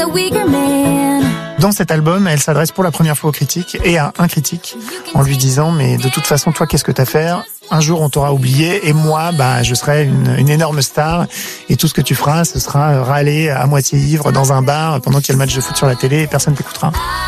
Dans cet album, elle s'adresse pour la première fois aux critiques et à un critique en lui disant « Mais de toute façon, toi, qu'est-ce que t'as à faire ? Un jour, on t'aura oublié et moi, je serai une énorme star et tout ce que tu feras, ce sera râler à moitié ivre dans un bar pendant qu'il y a le match de foot sur la télé et personne t'écoutera. »